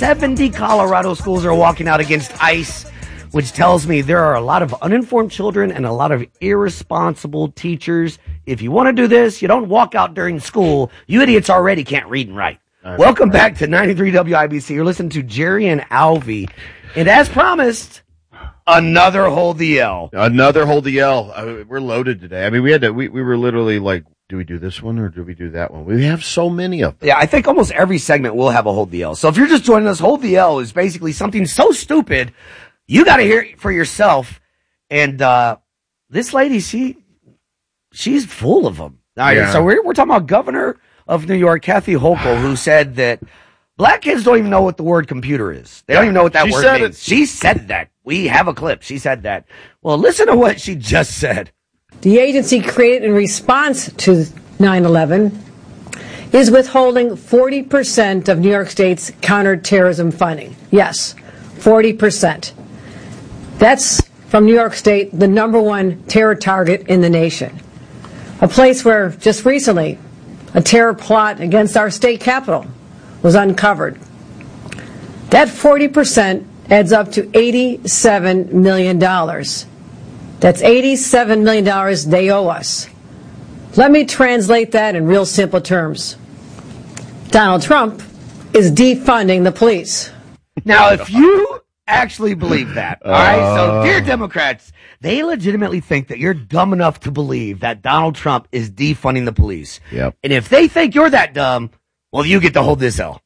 70 Colorado schools are walking out against ICE, which tells me there are a lot of uninformed children and a lot of irresponsible teachers. If you want to do this, you don't walk out during school. You idiots already can't read and write. Welcome back to 93 WIBC. You're listening to Jerry and Alvy. And as promised, another Hold the L. Another Hold the L. We're loaded today. I mean, we were literally like, do we do this one or do we do that one? We have so many of them. Yeah, I think almost every segment will have a Hold the L. So if you're just joining us, Hold the L is basically something so stupid, you got to hear it for yourself. And this lady, she's full of them. All right, so we're talking about Governor of New York, Kathy Hochul, who said that black kids don't even know what the word computer is. They don't even know what that word means. She said that. We have a clip. She said that. Well, listen to what she just said. The agency created in response to 9/11 is withholding 40% of New York State's counterterrorism funding. Yes, 40%. That's from New York State, the #1 terror target in the nation. A place where just recently a terror plot against our state capitol was uncovered. That 40% adds up to $87 million. That's $87 million they owe us. Let me translate that in real simple terms. Donald Trump is defunding the police. Now, if you actually believe that, all right, so dear Democrats, they legitimately think that you're dumb enough to believe that Donald Trump is defunding the police. Yep. And if they think you're that dumb, well, you get to hold this L.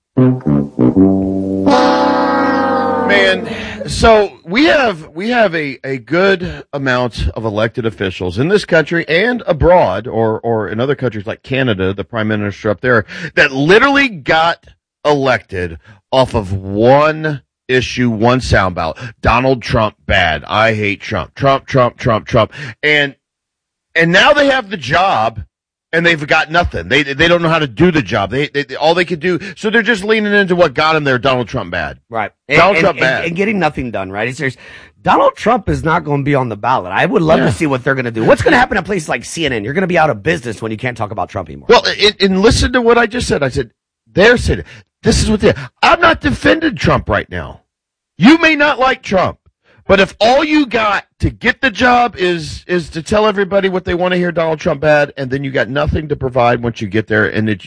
Man, so we have a good amount of elected officials in this country and abroad, or in other countries like Canada, the prime minister up there, that literally got elected off of one issue, one soundbite. Donald Trump bad. I hate Trump. Trump. And now they have the job and they've got nothing. They don't know how to do the job. They all they could do. So they're just leaning into what got them there. Donald Trump bad. Right. Donald Trump bad. And getting nothing done, right? It's serious. Donald Trump is not going to be on the ballot. I would love to see what they're going to do. What's going to happen at places like CNN? You're going to be out of business when you can't talk about Trump anymore. Well, and listen to what I just said. I said, they're saying, this is what I'm not defending Trump right now. You may not like Trump, but if all you got to get the job is to tell everybody what they want to hear Donald Trump bad, and then you got nothing to provide once you get there, and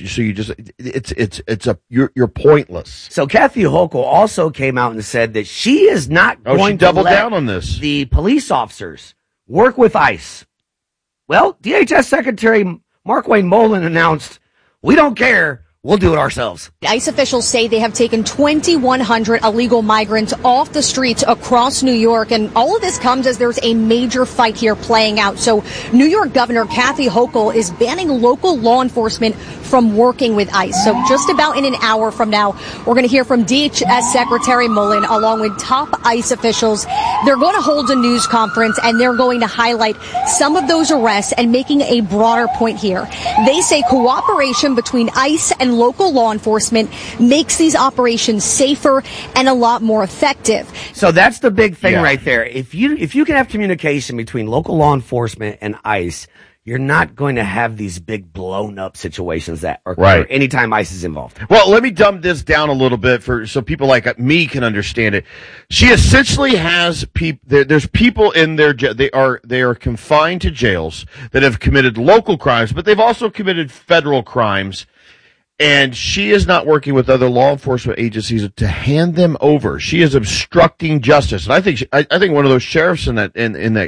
you're pointless. So Kathy Hochul also came out and said that she is not going to double let down on this. The police officers work with ICE. Well, DHS Secretary Markwayne Mullin announced, we don't care. We'll do it ourselves. ICE officials say they have taken 2,100 illegal migrants off the streets across New York. And all of this comes as there's a major fight here playing out. So New York Governor Kathy Hochul is banning local law enforcement from working with ICE. So just about in an hour from now, we're going to hear from DHS Secretary Mullin along with top ICE officials. They're going to hold a news conference and they're going to highlight some of those arrests and making a broader point here. They say cooperation between ICE and local law enforcement makes these operations safer and a lot more effective. So that's the big thing right there. If you can have communication between local law enforcement and ICE, you're not going to have these big blown up situations that occur anytime ICE is involved. Well, let me dumb this down a little bit so people like me can understand it. She essentially has there's people in their they are confined to jails that have committed local crimes, but they've also committed federal crimes. And she is not working with other law enforcement agencies to hand them over. She is obstructing justice. And I think one of those sheriffs in that